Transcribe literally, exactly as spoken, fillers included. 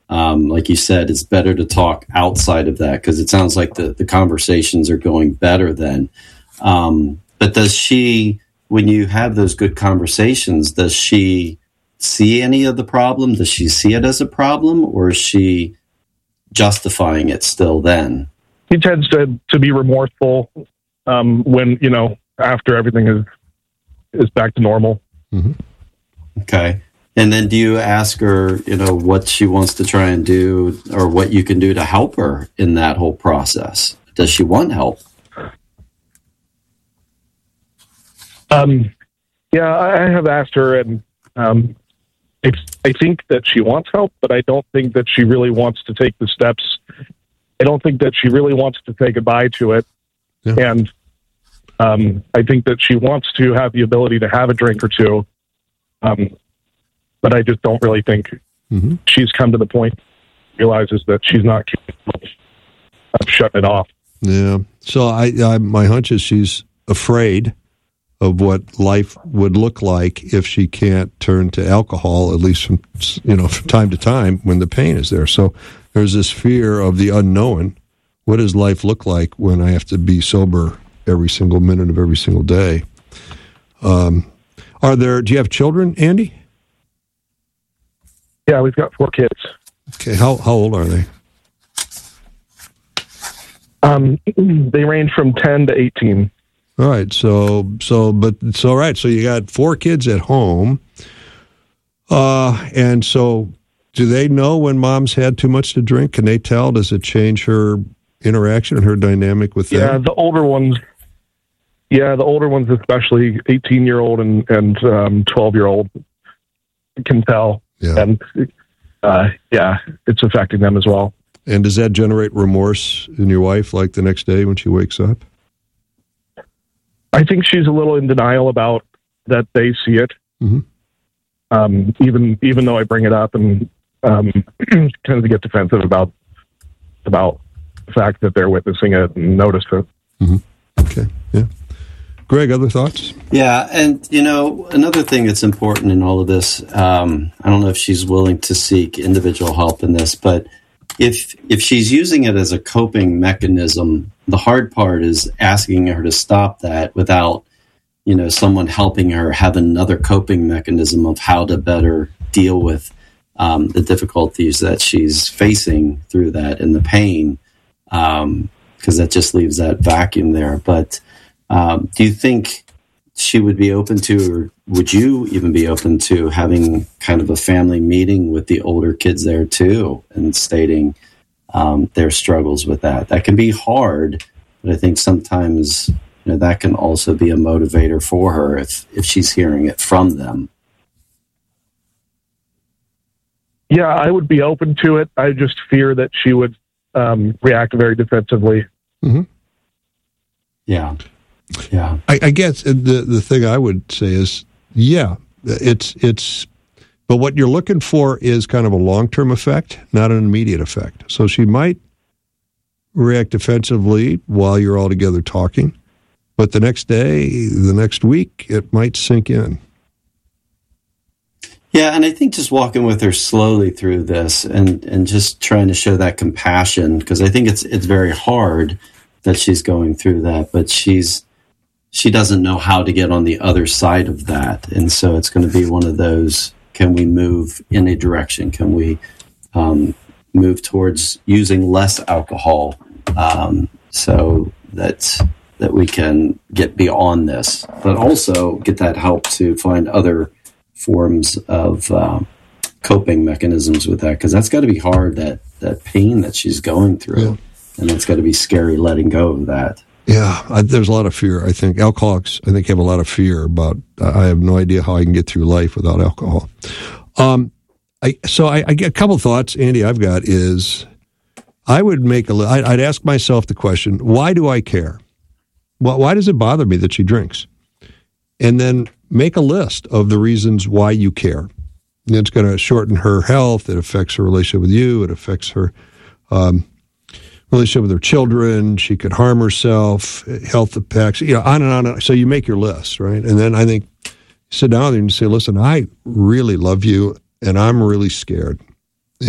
um, like you said, it's better to talk outside of that because it sounds like the, the conversations are going better then. Um, but does she, when you have those good conversations, does she see any of the problem? Does she see it as a problem, or is she justifying it still then? He tends to, to be remorseful um, when, you know, after everything is is back to normal. Mm-hmm. Okay. And then do you ask her, you know, what she wants to try and do or what you can do to help her in that whole process? Does she want help? Um, yeah, I have asked her, and um, it's, I think that she wants help, but I don't think that she really wants to take the steps. I don't think that she really wants to say goodbye to it. Yeah. And um, I think that she wants to have the ability to have a drink or two. Um, but I just don't really think mm-hmm. she's come to the point, realizes that she's not capable of shutting it off. Yeah. So I, I, my hunch is she's afraid of what life would look like if she can't turn to alcohol, at least from, you know, from time to time when the pain is there. So there's this fear of the unknown. What does life look like when I have to be sober every single minute of every single day? Um, are there, do you have children, Andy? Yeah, we've got four kids. Okay. How, how old are they? Um, they range from ten to eighteen. All right. So, so, but it's all right. So you got four kids at home. Uh, and so do they know when mom's had too much to drink? Can they tell? Does it change her interaction and her dynamic with them? Yeah, the older ones. Yeah, the older ones, especially eighteen-year-old and, and um, twelve-year-old, can tell. Yeah. And, uh, yeah, it's affecting them as well. And does that generate remorse in your wife, like the next day when she wakes up? I think she's a little in denial about that they see it. Mm-hmm. Um, even even though I bring it up, and um, tends to get defensive about about the fact that they're witnessing it and notice it. Mm-hmm. Okay, yeah. Greg, other thoughts? Yeah, and, you know, another thing that's important in all of this, um, I don't know if she's willing to seek individual help in this, but if if she's using it as a coping mechanism, the hard part is asking her to stop that without, you know, someone helping her have another coping mechanism of how to better deal with um, the difficulties that she's facing through that and the pain, because um, that just leaves that vacuum there. But Um, do you think she would be open to, or would you even be open to having kind of a family meeting with the older kids there too and stating um, their struggles with that? That can be hard, but I think sometimes, you know, that can also be a motivator for her if, if she's hearing it from them. Yeah, I would be open to it. I just fear that she would um, react very defensively. Mm-hmm. Yeah. Yeah, I, I guess the the thing I would say is, yeah, it's it's, but what you're looking for is kind of a long term effect, not an immediate effect. So she might react defensively while you're all together talking, but the next day, the next week, it might sink in. Yeah, and I think just walking with her slowly through this and and just trying to show that compassion, because I think it's it's very hard that she's going through that, but she's. She doesn't know how to get on the other side of that. And so it's going to be one of those, can we move in a direction? Can we um, move towards using less alcohol um, so that, that we can get beyond this, but also get that help to find other forms of uh, coping mechanisms with that? Because that's got to be hard, that, that pain that she's going through. Yeah. And it's got to be scary letting go of that. Yeah, I, there's a lot of fear. I think alcoholics, I think, have a lot of fear about, uh, I have no idea how I can get through life without alcohol. Um, I, so I, I get a couple of thoughts, Andy, I've got is, I would make a, I'd, I'd ask myself the question, why do I care? Why, why does it bother me that she drinks? And then make a list of the reasons why you care. And it's going to shorten her health. It affects her relationship with you. It affects her um relationship with her children, she could harm herself, health impacts, you know, on and on. And on. So you make your list, right? And then I think sit down there and say, listen, I really love you and I'm really scared.